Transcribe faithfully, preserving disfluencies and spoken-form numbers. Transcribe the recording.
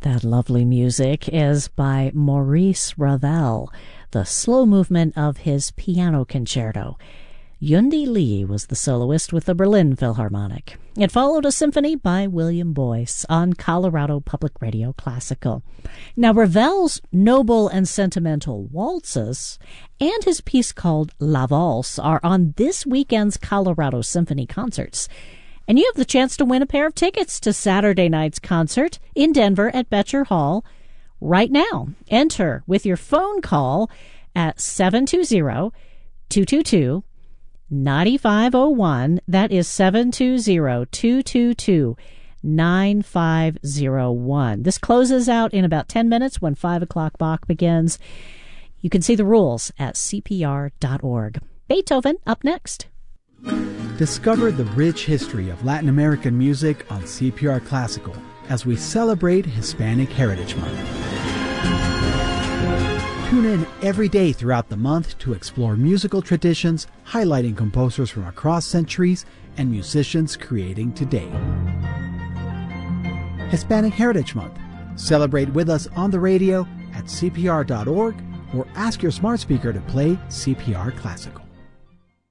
That lovely music is by Maurice Ravel, the slow movement of his piano concerto. Yundi Lee was the soloist with the Berlin Philharmonic. It followed a symphony by William Boyce on Colorado Public Radio Classical. Now, Ravel's noble and sentimental waltzes and his piece called La Valse are on this weekend's Colorado Symphony concerts. And you have the chance to win a pair of tickets to Saturday night's concert in Denver at Betcher Hall right now. Enter with your phone call at seven two zero, two two two, nine five zero one. That is seven two zero, two two two, nine five zero one. This closes out in about ten minutes when five o'clock Bach begins. You can see the rules at C P R dot org. Beethoven up next. Discover the rich history of Latin American music on C P R Classical as we celebrate Hispanic Heritage Month. Tune in every day throughout the month to explore musical traditions, highlighting composers from across centuries and musicians creating today. Hispanic Heritage Month. Celebrate with us on the radio at C P R dot org or ask your smart speaker to play C P R Classical.